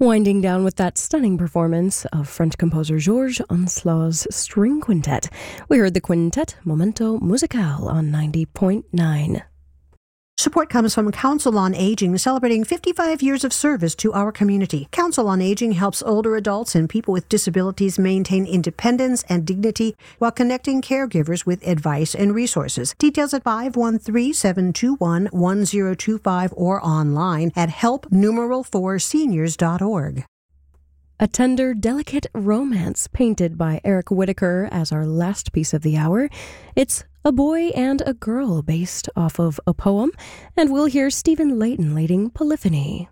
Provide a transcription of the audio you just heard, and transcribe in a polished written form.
Winding down with that stunning performance of French composer Georges Ancelot's string quintet. We heard the quintet Momento Musical on 90.9. Support comes from Council on Aging, celebrating 55 years of service to our community. Council on Aging helps older adults and people with disabilities maintain independence and dignity while connecting caregivers with advice and resources. Details at 513-721-1025 or online at help4seniors.org. A tender, delicate romance painted by Eric Whitacre as our last piece of the hour. It's A Boy and a Girl based off of a poem, and we'll hear Stephen Layton leading Polyphony.